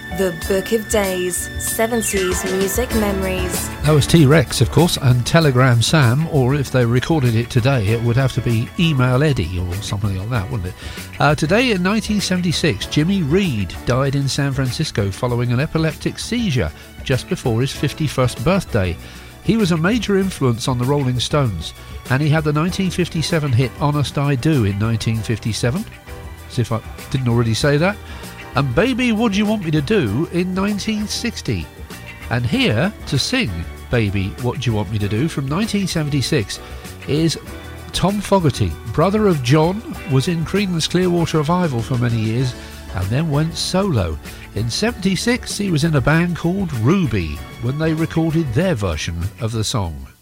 The Book of Days, 70s music memories. That was T-Rex, of course, and Telegram Sam, or if they recorded it today, it would have to be Email Eddie or something like that, wouldn't it? Today in 1976, Jimmy Reed died in San Francisco following an epileptic seizure just before his 51st birthday. He was a major influence on the Rolling Stones, and he had the 1957 hit Honest I Do in 1957, as if I didn't already say that, and Baby What You Want Me to Do in 1960. And here to sing Baby What You Want Me to Do from 1976 is Tom Fogerty, brother of John, was in Creedence Clearwater Revival for many years and then went solo. In 76 he was in a band called Ruby when they recorded their version of the song.